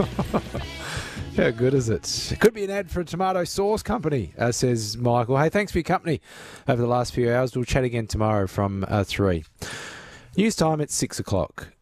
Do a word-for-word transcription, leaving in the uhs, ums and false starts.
How good is it? It could be an ad for a tomato sauce company, uh, says Michael. Hey, thanks for your company over the last few hours. We'll chat again tomorrow from uh, three. News time at six o'clock.